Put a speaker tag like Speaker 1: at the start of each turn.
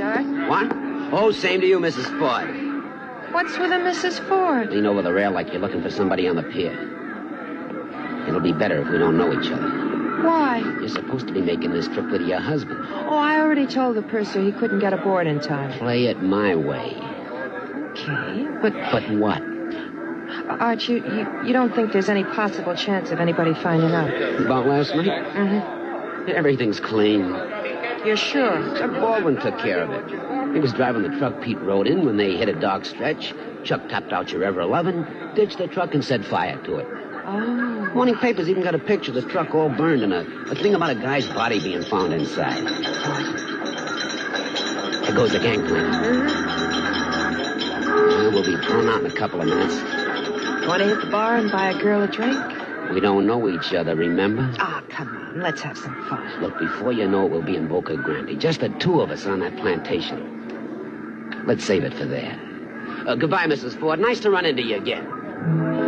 Speaker 1: sweetheart.
Speaker 2: What? Oh, same to you, Mrs. Ford.
Speaker 1: What's with a Mrs. Ford?
Speaker 2: Lean over the rail like you're looking for somebody on the pier. It'll be better if we don't know each other.
Speaker 1: Why?
Speaker 2: You're supposed to be making this trip with your husband.
Speaker 1: Oh, I already told the purser he couldn't get aboard in time.
Speaker 2: Play it my way.
Speaker 1: Okay, but
Speaker 2: But what?
Speaker 1: Arch, you don't think there's any possible chance of anybody finding out?
Speaker 2: About last night?
Speaker 1: Mm-hmm.
Speaker 2: Everything's clean.
Speaker 1: You're sure?
Speaker 2: Baldwin took care of it. He was driving the truck Pete rode in when they hit a dog stretch. Chuck tapped out your Ever 11, ditched the truck, and set fire to it.
Speaker 1: Oh.
Speaker 2: Morning papers even got a picture of the truck all burned and a thing about a guy's body being found inside. There goes the gangplank. We'll be pulling out in a couple of minutes.
Speaker 1: Want to hit the bar and buy a girl a drink?
Speaker 2: We don't know each other, remember?
Speaker 1: Ah, come on. Let's have some fun.
Speaker 2: Look, before you know it, we'll be in Boca Grande. Just the two of us on that plantation. Let's save it for there. Goodbye, Mrs. Ford. Nice to run into you again.